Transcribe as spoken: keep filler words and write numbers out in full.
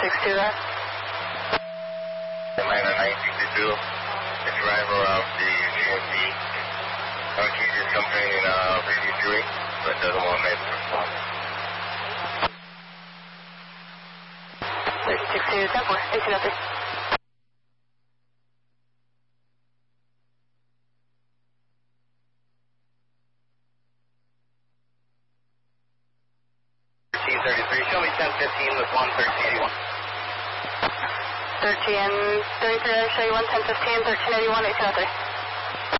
six two that. Atlanta nine sixty-two, the driver of the G M C. Okay, is complaining uh, really doing, but doesn't want to respond. six two, ten four, eighteen oh three. thirteen thirty-three, show me ten fifteen with one thirteen eighty-one. thirteen thirty-three, I show you one ten fifteen, thirteen eighty-one, eighteen oh three.